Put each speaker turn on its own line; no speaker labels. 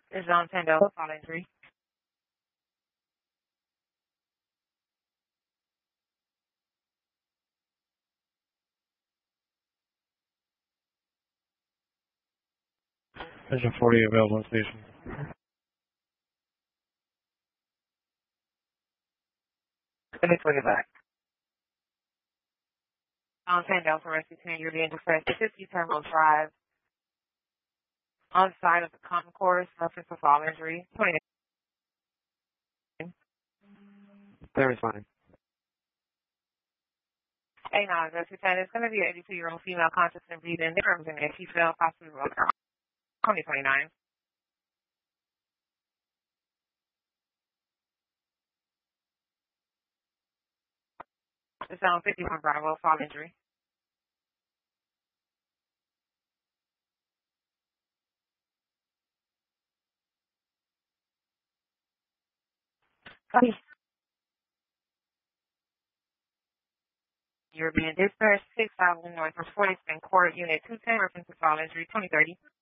Is Zone 10 Delta fall injury?
Vision 40 available on station.
Let me put it back. Zone 10 Delta Rescue 10, you're being dispatched to 50 Terminal Drive on side of the concourse, reference to fall injury. 29.
They're responding.
Hey, now, Rescue 10, it's going to be an 82-year-old female conscious and breathing. They're representing she fell possibly wrong. 2029. It's on 51 Bravo, fall injury. Okay. You're being dispatched 6,000 North of 40th and Court, Unit 210, reference to fall injury, 2030.